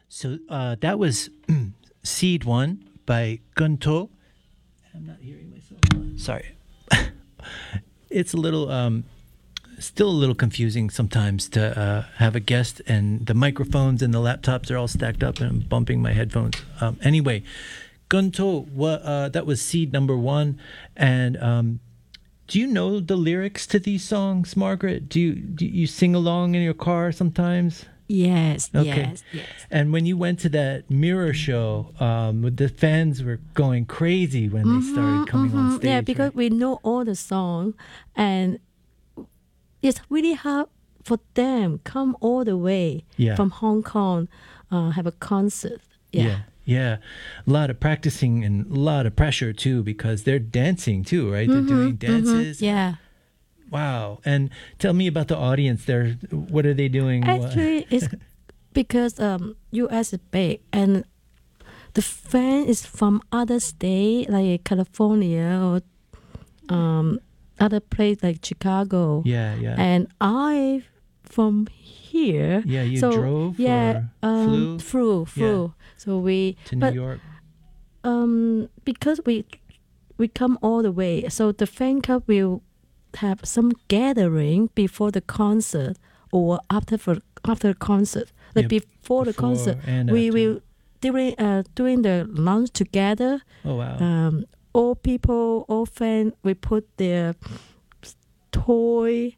So that was Seed One by Gunto. I'm not hearing myself. Sorry. It's a little, still a little confusing sometimes to have a guest and the microphones and the laptops are all stacked up and I'm bumping my headphones. Anyway, Gunto, that was Seed number one. And do you know the lyrics to these songs, Margaret? Do you sing along in your car sometimes? Yes, Okay. yes. And when you went to that mirror show, the fans were going crazy when they started coming on stage. Yeah, because right? we know all the song, and it's really hard for them come all the way Yeah. from Hong Kong, have a concert. Yeah. A lot of practicing and a lot of pressure too because they're dancing too, right? They're doing dances. Yeah. Wow. And tell me about the audience there. What are they doing? Actually, it's because U.S. is big and the fan is from other state like California or other place like Chicago. Yeah. And I from here. Yeah, you so, drove yeah, or flew? Flew. So we To New York? because we come all the way. So the fan club will have some gathering before the concert or after the concert. Like Yeah, before the before concert, and we after. will during the lunch together. Oh, wow. All people, all fans, we put their toy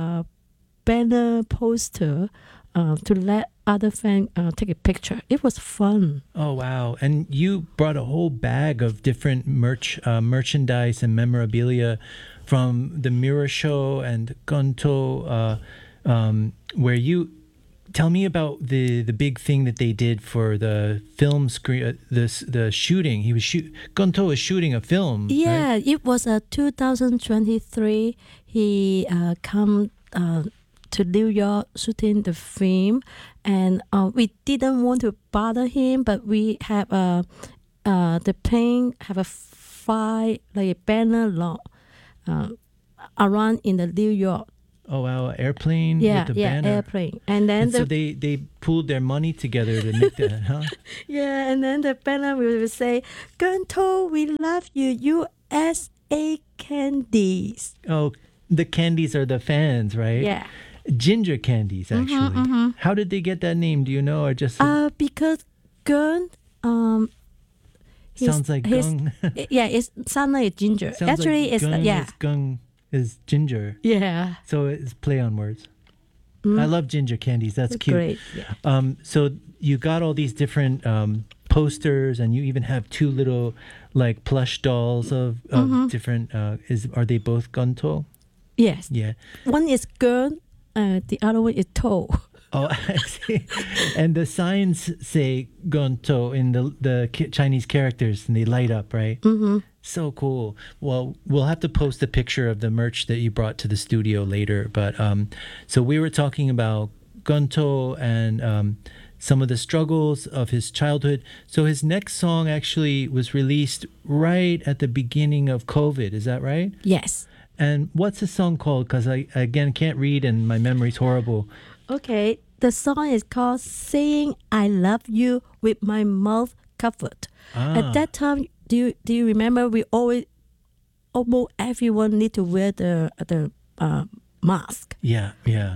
banner poster to let other fans take a picture. It was fun. Oh, wow. And you brought a whole bag of different merchandise and memorabilia from the Mirror Show and Gonto, where you... Tell me about the big thing that they did for the film screen, the shooting. Gonto was shooting a film. Yeah, right? it was 2023. He come to New York shooting the film, and we didn't want to bother him, but we have the plane have a fire like a banner long around in the New York. Oh, wow. Airplane Yeah, with the banner. airplane. And then And so they pooled their money together to make that, huh? yeah, and then the banner will say, "Gunto, we love you, USA candies." Oh, the candies are the fans, right? Yeah. Ginger candies, actually. How did they get that name? Do you know, or just Because Gun, sounds like gung? yeah, it sounds like ginger. Sounds Actually, like it's gung yeah, is gung is ginger. yeah. So it's play on words. I love ginger candies. That's cute. Great. Yeah. So you got all these different posters, and you even have two little like plush dolls of different. Are they both Gunto? Yes. Yeah. One is Gun, the other one is Toe. Oh, I see. And the signs say Gonto in the Chinese characters, and they light up, right? Mm-hmm. So cool. Well, we'll have to post a picture of the merch that you brought to the studio later. But so we were talking about Gonto and some of the struggles of his childhood. So his next song actually was released right at the beginning of COVID. Is that right? Yes. And what's the song called? Because I, again, can't read and my memory's horrible. Okay. The song is called "Saying I Love You with My Mouth Covered." At that time, do you remember? We almost everyone need to wear the mask. Yeah.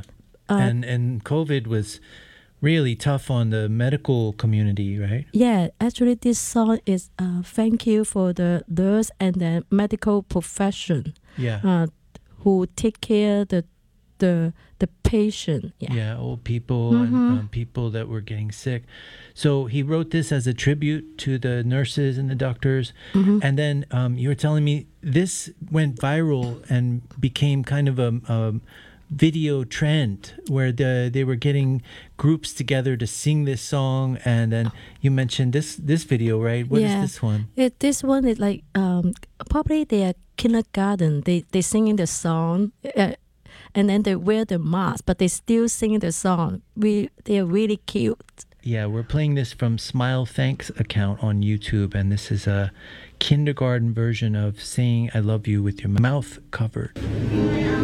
And COVID was really tough on the medical community, right? Yeah, actually, this song is thank you for the nurse and the medical profession. Yeah. Who take care the patient. Yeah, old people and people that were getting sick. So he wrote this as a tribute to the nurses and the doctors. And then you were telling me this went viral and became kind of a video trend where they were getting groups together to sing this song. And then you mentioned this video, right? What is this one? This one is like probably they are kindergarten. They singing the song. And then they wear the mask, but they still sing the song. They are really cute. Yeah, we're playing this from Smile Thanks account on YouTube, and this is a kindergarten version of Saying I Love You with Your Mouth Covered.